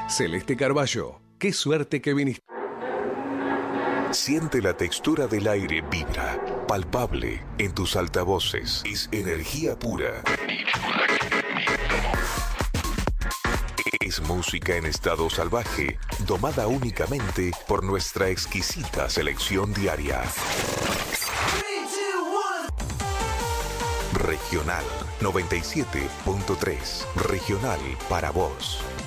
Celeste Carballo, qué suerte que viniste. Siente la textura del aire vibra, palpable en tus altavoces. Es energía pura. Es música en estado salvaje, domada únicamente por nuestra exquisita selección diaria. Regional 97.3. Regional para vos.